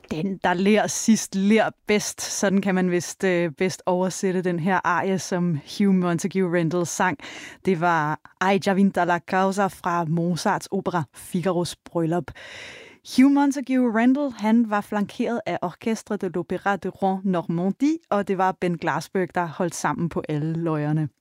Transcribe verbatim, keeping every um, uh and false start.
Den, der ler sidst, ler bedst. Sådan kan man vist øh, bedst oversætte den her arie, som Hugh Montague Rendell sang. Det var Ai già vinta la causa fra Mozarts opera Figaros Bryllup. Hugh Montague Rendell, han var flankeret af Orchestre de l'Opéra de Rouen Normandie, og det var Ben Glassberg, der holdt sammen på alle løjerne.